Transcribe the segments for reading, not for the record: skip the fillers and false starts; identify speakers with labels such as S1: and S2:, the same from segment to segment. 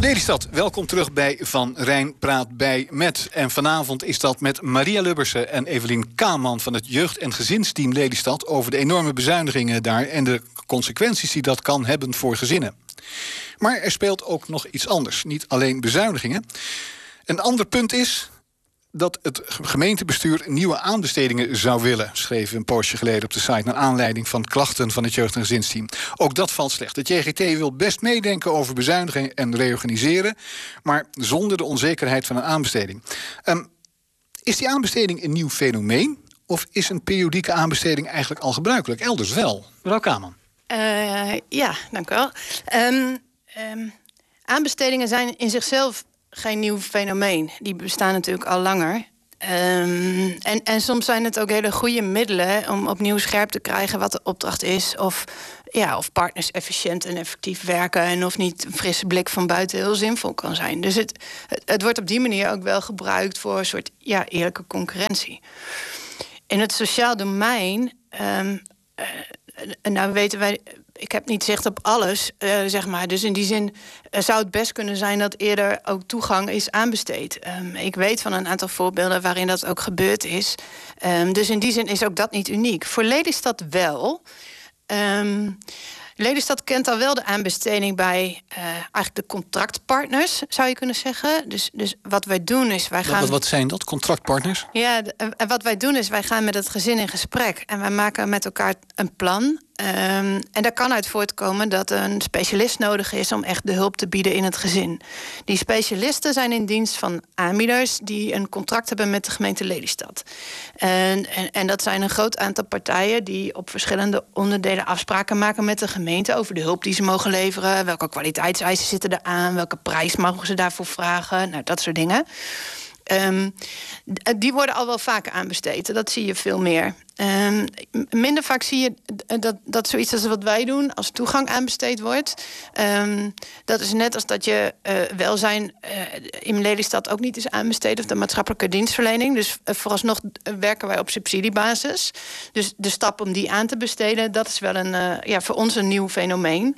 S1: Lelystad, welkom terug bij Van Rijn praat bij met. En vanavond is dat met Maria Lubbersen en Evelien Kaman van het jeugd- en gezinsteam Lelystad over de enorme bezuinigingen daar en de consequenties die dat kan hebben voor gezinnen. Maar er speelt ook nog iets anders. Niet alleen bezuinigingen. Een ander punt is dat het gemeentebestuur nieuwe aanbestedingen zou willen, schreef een poosje geleden op de site naar aanleiding van klachten van het jeugd- en gezinsteam. Ook dat valt slecht. Het JGT wil best meedenken over bezuinigen en reorganiseren, maar zonder de onzekerheid van een aanbesteding. Is die aanbesteding een nieuw fenomeen of is een periodieke aanbesteding eigenlijk al gebruikelijk? Elders wel. Mevrouw Kaman.
S2: Ja, dank u wel. Aanbestedingen zijn in zichzelf geen nieuw fenomeen. Die bestaan natuurlijk al langer. En soms zijn het ook hele goede middelen om opnieuw scherp te krijgen wat de opdracht is. Of partners efficiënt en effectief werken. En of niet een frisse blik van buiten heel zinvol kan zijn. Dus het wordt op die manier ook wel gebruikt voor een soort eerlijke concurrentie. In het sociaal domein, nou weten wij, ik heb niet zicht op alles, zeg maar. Dus in die zin zou het best kunnen zijn dat eerder ook toegang is aanbesteed. Ik weet van een aantal voorbeelden waarin dat ook gebeurd is. Dus in die zin is ook dat niet uniek. Voor Lelystad wel. Lelystad kent al wel de aanbesteding bij eigenlijk de contractpartners, zou je kunnen zeggen. Dus wat wij doen is, wij gaan...
S1: Wat zijn dat, contractpartners?
S2: Ja, wat wij doen is, wij gaan met het gezin in gesprek. En wij maken met elkaar een plan. En daar kan uit voortkomen dat een specialist nodig is om echt de hulp te bieden in het gezin. Die specialisten zijn in dienst van aanbieders die een contract hebben met de gemeente Lelystad. En dat zijn een groot aantal partijen die op verschillende onderdelen afspraken maken met de gemeente over de hulp die ze mogen leveren. Welke kwaliteitseisen zitten er aan? Welke prijs mogen ze daarvoor vragen? Nou, dat soort dingen. Die worden al wel vaker aanbesteed. Dat zie je veel meer. Minder vaak zie je dat zoiets als wat wij doen als toegang aanbesteed wordt. Dat is net als dat je welzijn in Lelystad ook niet is aanbesteed, of de maatschappelijke dienstverlening. Dus vooralsnog werken wij op subsidiebasis. Dus de stap om die aan te besteden, dat is wel voor ons een nieuw fenomeen.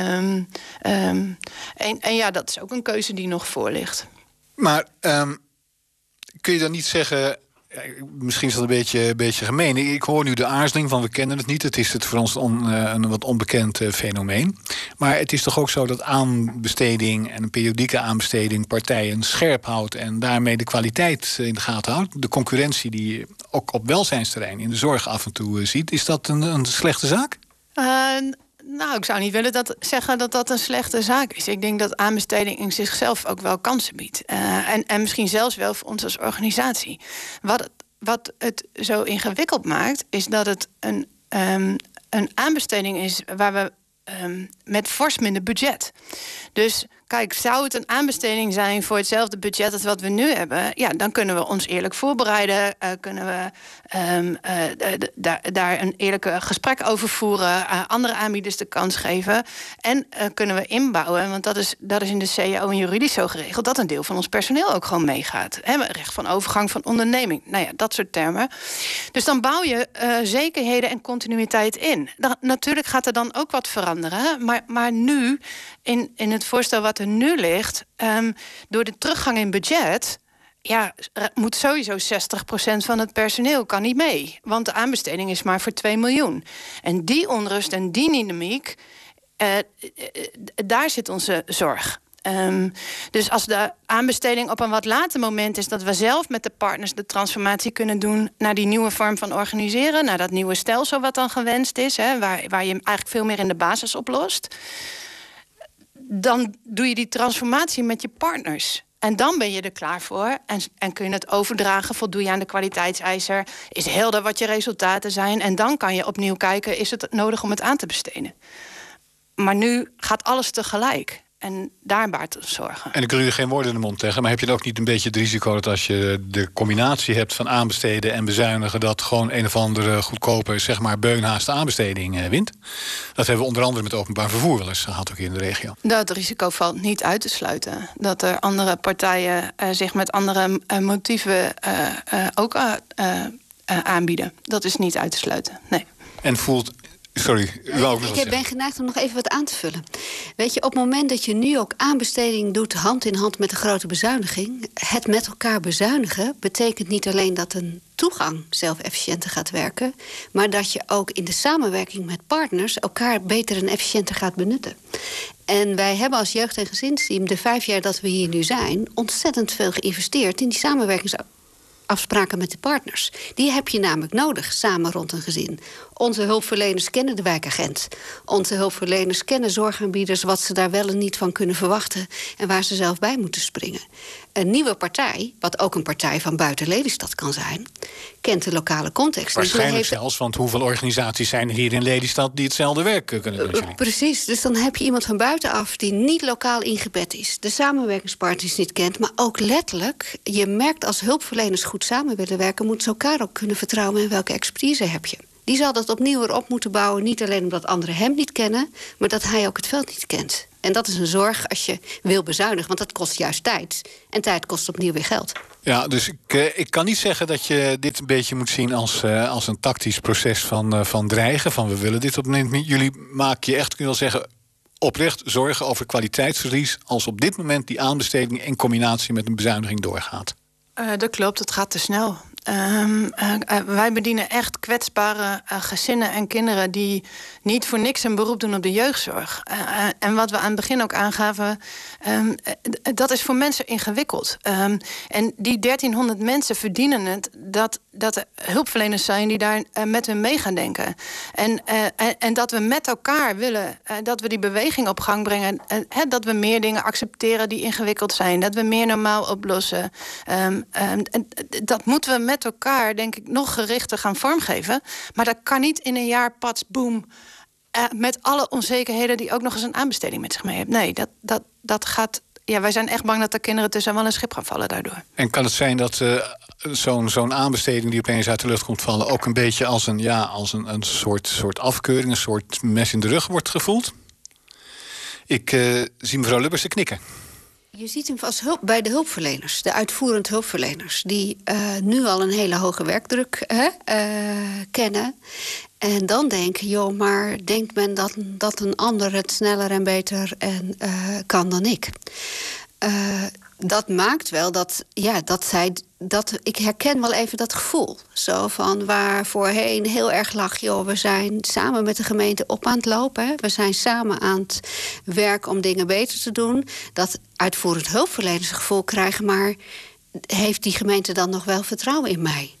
S2: Dat is ook een keuze die nog voor ligt.
S1: Maar kun je dan niet zeggen, misschien is dat een beetje gemeen. Ik hoor nu de aarzeling van we kennen het niet. Het is voor ons een wat onbekend fenomeen. Maar het is toch ook zo dat aanbesteding en een periodieke aanbesteding partijen scherp houdt en daarmee de kwaliteit in de gaten houdt. De concurrentie die je ook op welzijnsterrein in de zorg af en toe ziet. Is dat een slechte zaak?
S2: Nou, ik zou niet willen zeggen dat dat een slechte zaak is. Ik denk dat aanbesteding in zichzelf ook wel kansen biedt. En misschien zelfs wel voor ons als organisatie. Wat het zo ingewikkeld maakt, is dat het een aanbesteding is waar we met fors minder budget. Dus kijk, zou het een aanbesteding zijn voor hetzelfde budget als wat we nu hebben, ja, dan kunnen we ons eerlijk voorbereiden, kunnen we daar een eerlijke gesprek over voeren, andere aanbieders de kans geven en kunnen we inbouwen, want dat is in de CAO en juridisch zo geregeld, dat een deel van ons personeel ook gewoon meegaat. Recht van overgang van onderneming, nou ja, dat soort termen. Dus dan bouw je zekerheden en continuïteit in. Natuurlijk gaat er dan ook wat veranderen, maar nu, in het voorstel wat er nu ligt, door de teruggang in budget, ja, moet sowieso 60% van het personeel kan niet mee. Want de aanbesteding is maar voor 2 miljoen. En die onrust en die dynamiek, daar zit onze zorg. Dus als de aanbesteding op een wat later moment is, dat we zelf met de partners de transformatie kunnen doen naar die nieuwe vorm van organiseren, naar dat nieuwe stelsel wat dan gewenst is, waar je eigenlijk veel meer in de basis oplost, dan doe je die transformatie met je partners. En dan ben je er klaar voor en kun je het overdragen, voldoe je aan de kwaliteitseisen, is helder wat je resultaten zijn en dan kan je opnieuw kijken, is het nodig om het aan te besteden. Maar nu gaat alles tegelijk. En daar baart het zorgen.
S1: En ik wil u geen woorden in de mond leggen, maar heb je dan ook niet een beetje het risico dat als je de combinatie hebt van aanbesteden en bezuinigen, dat gewoon een of andere goedkope, zeg maar, beunhaaste aanbesteding wint? Dat hebben we onder andere met openbaar vervoer wel eens gehad, ook hier in de regio.
S2: Dat risico valt niet uit te sluiten. Dat er andere partijen zich met andere motieven ook aanbieden. Dat is niet uit te sluiten, nee.
S1: En voelt Sorry, u wou ook nog wat
S3: Ik ben geneigd om nog even wat aan te vullen. Weet je, op het moment dat je nu ook aanbesteding doet, hand in hand met een grote bezuiniging, het met elkaar bezuinigen betekent niet alleen dat een toegang zelf efficiënter gaat werken, maar dat je ook in de samenwerking met partners elkaar beter en efficiënter gaat benutten. En wij hebben als jeugd- en gezinsteam de 5 jaar dat we hier nu zijn ontzettend veel geïnvesteerd in die samenwerkingsafspraken met de partners. Die heb je namelijk nodig, samen rond een gezin. Onze hulpverleners kennen de wijkagent. Onze hulpverleners kennen zorgaanbieders, wat ze daar wel en niet van kunnen verwachten en waar ze zelf bij moeten springen. Een nieuwe partij, wat ook een partij van buiten Lelystad kan zijn, kent de lokale context.
S1: Waarschijnlijk zelfs, want hoeveel organisaties zijn er hier in Lelystad die hetzelfde werk kunnen doen?
S3: Precies, dus dan heb je iemand van buitenaf die niet lokaal ingebed is, de samenwerkingspartners niet kent, maar ook letterlijk, je merkt als hulpverleners goed samen willen werken, moeten ze elkaar ook kunnen vertrouwen in welke expertise heb je. Die zal dat opnieuw weer op moeten bouwen, niet alleen omdat anderen hem niet kennen, maar dat hij ook het veld niet kent. En dat is een zorg als je wil bezuinigen, want dat kost juist tijd. En tijd kost opnieuw weer geld.
S1: Ja, dus ik kan niet zeggen dat je dit een beetje moet zien als een tactisch proces van dreigen. Van we willen dit op een moment. Jullie maken je echt, kun je wel zeggen, oprecht zorgen over kwaliteitsverlies als op dit moment die aanbesteding in combinatie met een bezuiniging doorgaat.
S2: Dat klopt, het gaat te snel. Wij bedienen echt kwetsbare gezinnen en kinderen die niet voor niks een beroep doen op de jeugdzorg. En wat we aan het begin ook aangaven, dat is voor mensen ingewikkeld. En die 1300 mensen verdienen het dat er hulpverleners zijn die daar met hun mee gaan denken. En dat we met elkaar willen, dat we die beweging op gang brengen. Dat we meer dingen accepteren die ingewikkeld zijn. Dat we meer normaal oplossen. Dat moeten we met elkaar, denk ik, nog gerichter gaan vormgeven. Maar dat kan niet in een jaar, pats, boom, met alle onzekerheden die ook nog eens een aanbesteding met zich mee heeft. Nee, dat gaat. Ja, wij zijn echt bang dat de kinderen tussen wel een schip gaan vallen daardoor.
S1: En kan het zijn dat zo'n aanbesteding die opeens uit de lucht komt vallen ook een beetje als een soort afkeuring, een soort mes in de rug wordt gevoeld? Ik zie mevrouw Lubbersen knikken.
S3: Je ziet hem als bij de hulpverleners, de uitvoerend hulpverleners, die nu al een hele hoge werkdruk kennen. En dan denken, joh, maar denkt men dat een ander het sneller en beter kan dan ik? Dat maakt wel dat ik herken wel even dat gevoel. Zo van waar voorheen heel erg lag, joh, we zijn samen met de gemeente op aan het lopen. Hè. We zijn samen aan het werken om dingen beter te doen. Dat uitvoerend hulpverlenersgevoel krijgen, maar heeft die gemeente dan nog wel vertrouwen in mij?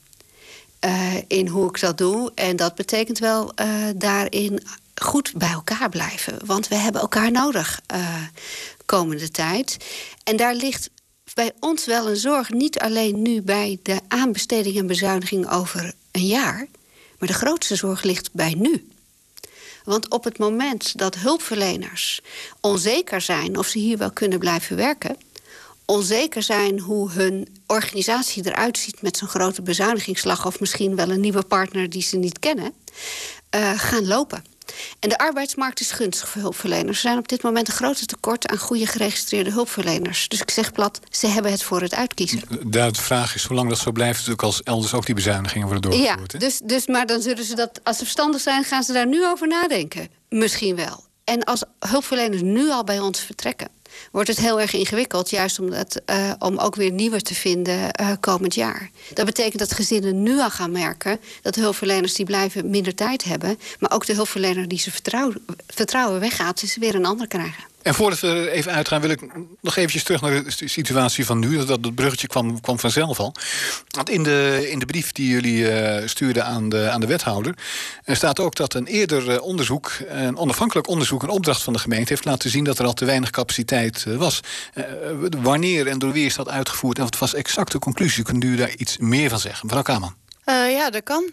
S3: In hoe ik dat doe. En dat betekent wel daarin goed bij elkaar blijven. Want we hebben elkaar nodig komende tijd. En daar ligt bij ons wel een zorg, niet alleen nu bij de aanbesteding en bezuiniging over een jaar, maar de grootste zorg ligt bij nu. Want op het moment dat hulpverleners onzeker zijn of ze hier wel kunnen blijven werken, onzeker zijn hoe hun organisatie eruit ziet met zo'n grote bezuinigingsslag of misschien wel een nieuwe partner die ze niet kennen, gaan lopen. En de arbeidsmarkt is gunstig voor hulpverleners. Er zijn op dit moment een grote tekort aan goede geregistreerde hulpverleners. Dus ik zeg plat, ze hebben het voor het uitkiezen.
S1: De vraag is, zolang dat zo blijft, natuurlijk als elders ook die bezuinigingen worden doorgevoerd.
S3: Ja, dus maar dan zullen ze dat, als ze verstandig zijn, gaan ze daar nu over nadenken. Misschien wel. En als hulpverleners nu al bij ons vertrekken, wordt het heel erg ingewikkeld, juist om ook weer nieuwe te vinden komend jaar. Dat betekent dat gezinnen nu al gaan merken dat de hulpverleners die blijven minder tijd hebben, maar ook de hulpverlener die ze vertrouwen weggaat, ze weer een ander krijgen.
S1: En voordat we even uitgaan, wil ik nog eventjes terug naar de situatie van nu. Dat bruggetje kwam vanzelf al. Want in de brief die jullie stuurden aan de wethouder staat ook dat een eerder onderzoek, een onafhankelijk onderzoek, een opdracht van de gemeente heeft laten zien dat er al te weinig capaciteit was. Wanneer en door wie is dat uitgevoerd? En wat was exact de conclusie? Kunt u daar iets meer van zeggen? Mevrouw Kaman.
S2: Ja, dat kan.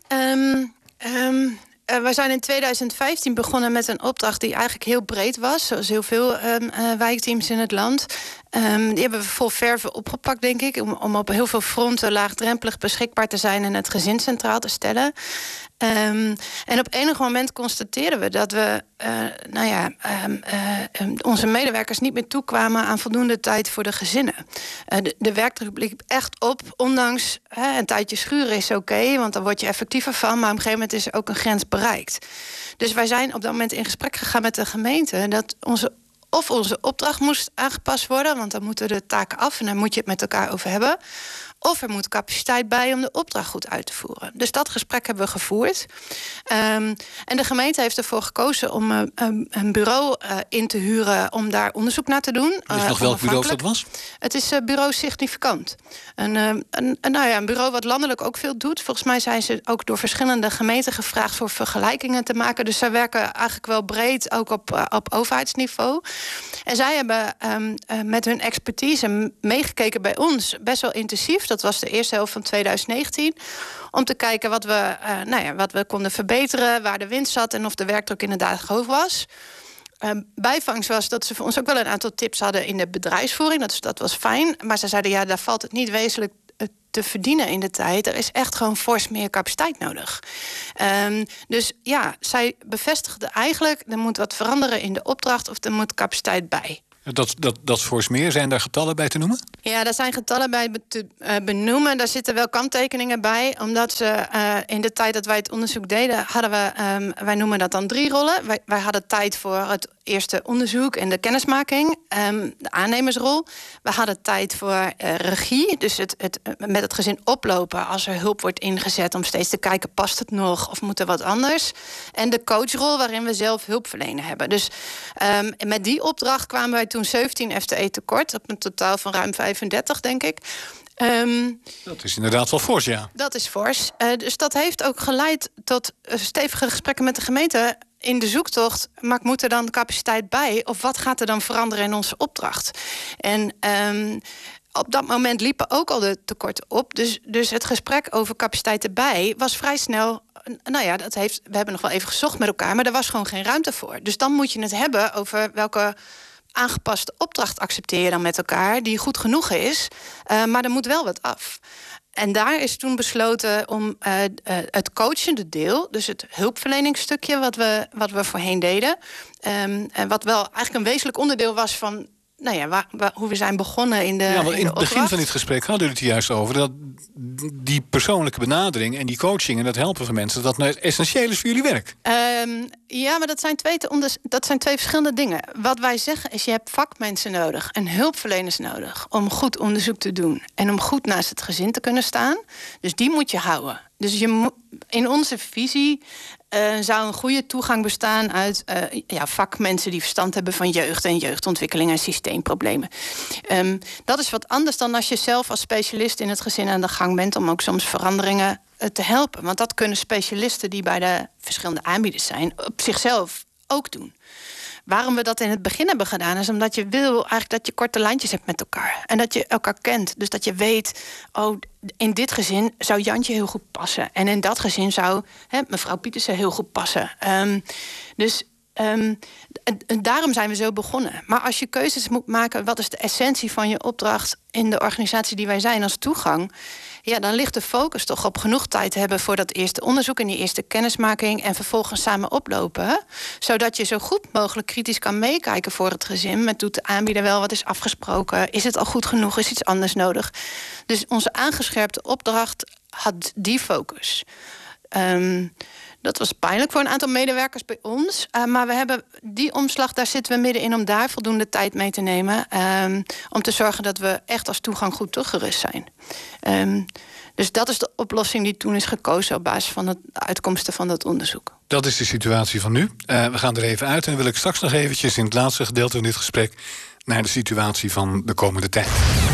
S2: We zijn in 2015 begonnen met een opdracht die eigenlijk heel breed was, zoals heel veel wijkteams in het land. Die hebben we vol verve opgepakt, denk ik. Om op heel veel fronten laagdrempelig beschikbaar te zijn en het gezin centraal te stellen. En op enig moment constateren we dat we onze medewerkers niet meer toekwamen aan voldoende tijd voor de gezinnen. De werkdruk liep echt op, ondanks een tijdje schuren is oké, want dan word je effectiever van, maar op een gegeven moment is er ook een grens bereikt. Dus wij zijn op dat moment in gesprek gegaan met de gemeente dat onze opdracht moest aangepast worden, want dan moeten de taken af en daar moet je het met elkaar over hebben. Of er moet capaciteit bij om de opdracht goed uit te voeren. Dus dat gesprek hebben we gevoerd. En de gemeente heeft ervoor gekozen om een bureau in te huren om daar onderzoek naar te doen.
S1: Dus nog welk bureau dat was?
S2: Het is bureau Significant. Een bureau wat landelijk ook veel doet. Volgens mij zijn ze ook door verschillende gemeenten gevraagd voor vergelijkingen te maken. Dus zij werken eigenlijk wel breed, ook op overheidsniveau. En zij hebben met hun expertise meegekeken bij ons best wel intensief. Dat was de eerste helft van 2019. Om te kijken wat we konden verbeteren, waar de winst zat en of de werkdruk inderdaad hoog was. Bijvangst was dat ze voor ons ook wel een aantal tips hadden in de bedrijfsvoering. Dat was fijn. Maar ze zeiden, daar valt het niet wezenlijk te verdienen in de tijd. Er is echt gewoon fors meer capaciteit nodig. Dus ja, zij bevestigden eigenlijk, er moet wat veranderen in de opdracht of er moet capaciteit bij.
S1: Dat fors meer, zijn daar getallen bij te noemen? Ja,
S2: daar zijn getallen bij te benoemen. Daar zitten wel kanttekeningen bij. Omdat ze in de tijd dat wij het onderzoek deden, hadden we, wij noemen dat dan 3 rollen. Wij hadden tijd voor het eerste onderzoek en de kennismaking. De aannemersrol. We hadden tijd voor regie. Dus het met het gezin oplopen als er hulp wordt ingezet om steeds te kijken, past het nog of moet er wat anders? En de coachrol waarin we zelf hulpverlenen hebben. Dus met die opdracht kwamen wij toen 17 FTE tekort. Op een totaal van ruim 35, denk ik.
S1: Dat is inderdaad wel fors, ja.
S2: Dat is fors. Dus dat heeft ook geleid tot stevige gesprekken met de gemeente in de zoektocht. Maar moet er dan capaciteit bij? Of wat gaat er dan veranderen in onze opdracht? En op dat moment liepen ook al de tekorten op. Dus het gesprek over capaciteit erbij was vrij snel. We hebben nog wel even gezocht met elkaar, maar er was gewoon geen ruimte voor. Dus dan moet je het hebben over welke aangepaste opdracht accepteer je dan met elkaar, die goed genoeg is, maar er moet wel wat af. En daar is toen besloten om het coachende deel, dus het hulpverleningsstukje wat we voorheen deden, en wat wel eigenlijk een wezenlijk onderdeel was van hoe we zijn begonnen in de
S1: Ja, want in het
S2: opdracht.
S1: begin van dit gesprek hadden we het juist over dat die persoonlijke benadering en die coaching en dat helpen van mensen, dat nou essentieel is voor jullie werk.
S2: Ja, maar dat zijn twee verschillende dingen. Wat wij zeggen is, je hebt vakmensen nodig en hulpverleners nodig om goed onderzoek te doen en om goed naast het gezin te kunnen staan. Dus die moet je houden. Dus in onze visie zou een goede toegang bestaan uit vakmensen die verstand hebben van jeugd en jeugdontwikkeling en systeemproblemen. Dat is wat anders dan als je zelf als specialist in het gezin aan de gang bent om ook soms veranderingen te helpen. Want dat kunnen specialisten die bij de verschillende aanbieders zijn op zichzelf ook doen. Waarom we dat in het begin hebben gedaan, is omdat je wil eigenlijk dat je korte lijntjes hebt met elkaar. En dat je elkaar kent. Dus dat je weet, in dit gezin zou Jantje heel goed passen. En in dat gezin zou mevrouw Pietersen heel goed passen. Daarom zijn we zo begonnen. Maar als je keuzes moet maken, wat is de essentie van je opdracht in de organisatie die wij zijn als toegang, dan ligt de focus toch op genoeg tijd hebben voor dat eerste onderzoek en die eerste kennismaking en vervolgens samen oplopen. Zodat je zo goed mogelijk kritisch kan meekijken voor het gezin. Met doet de aanbieder wel wat is afgesproken? Is het al goed genoeg? Is iets anders nodig? Dus onze aangescherpte opdracht had die focus. Dat was pijnlijk voor een aantal medewerkers bij ons. Maar we hebben die omslag, daar zitten we middenin om daar voldoende tijd mee te nemen. Om te zorgen dat we echt als toegang goed toegerust zijn. Dus dat is de oplossing die toen is gekozen op basis van de uitkomsten van dat onderzoek.
S1: Dat is de situatie van nu. We gaan er even uit en dan wil ik straks nog eventjes in het laatste gedeelte van dit gesprek naar de situatie van de komende tijd.